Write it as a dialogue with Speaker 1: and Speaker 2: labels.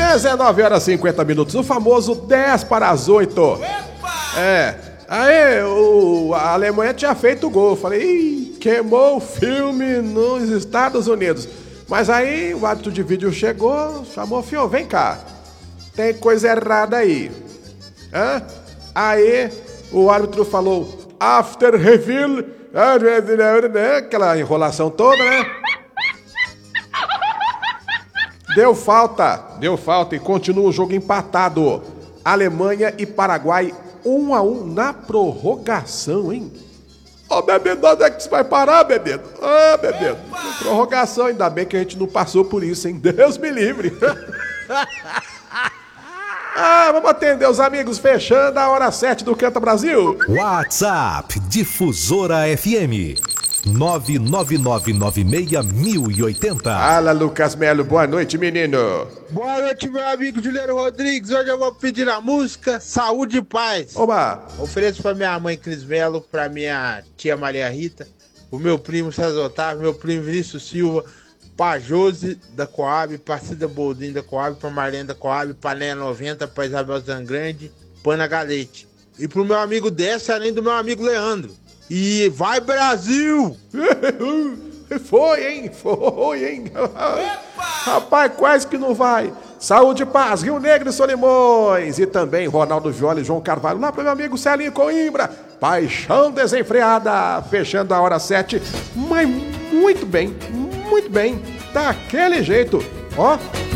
Speaker 1: 19 horas e 50 minutos, o famoso 10 para as 8. Aí a Alemanha tinha feito o gol. Falei, ih, queimou o filme nos Estados Unidos. Mas aí o árbitro de vídeo chegou, chamou, fio, vem cá. Tem coisa errada aí. Aí o árbitro falou, after review, aquela enrolação toda, né? Deu falta e continua o jogo empatado. Alemanha e Paraguai 1-1 na prorrogação, hein? Ô, Bebedo, onde é que você vai parar, Bebedo? Bebedo, prorrogação, ainda bem que a gente não passou por isso, hein? Deus me livre. Vamos atender os amigos, fechando a hora 7 do Canta Brasil.
Speaker 2: WhatsApp Difusora FM 999961080.
Speaker 1: Fala, Lucas Melo, boa noite, menino.
Speaker 3: Boa noite, meu amigo Juliano Rodrigues. Hoje eu vou pedir a música Saúde e Paz.
Speaker 1: Oba!
Speaker 3: Ofereço pra minha mãe Cris Melo, pra minha tia Maria Rita, o meu primo César Otávio, meu primo Vinícius Silva, pra Josi da Coab, pra Cida Boldin da Coab, pra Marlene da Coab, pra Néia 90, pra Isabel Zangrande, pra Ana Galete. E pro meu amigo Décio, além do meu amigo Leandro. E vai, Brasil!
Speaker 1: Foi, hein? Rapaz, quase que não vai. Saúde e Paz, Rio Negro e Solimões. E também Ronaldo Viola e João Carvalho. Lá pro meu amigo Celinho Coimbra. Paixão Desenfreada. Fechando a hora 7. Mas muito bem. Daquele jeito. Ó.